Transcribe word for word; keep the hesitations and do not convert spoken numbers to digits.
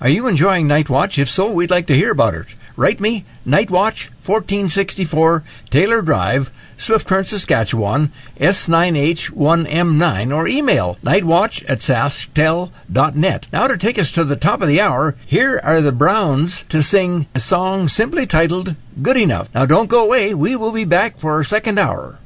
Are you enjoying Night Watch? If so, we'd like to hear about it. Write me, Night Watch, fourteen sixty-four Taylor Drive, Swift Current, Saskatchewan, S nine H one M nine, or email nightwatch at sasktel dot net. Now to take us to the top of the hour, here are the Browns to sing a song simply titled Good Enough. Now don't go away, we will be back for our second hour.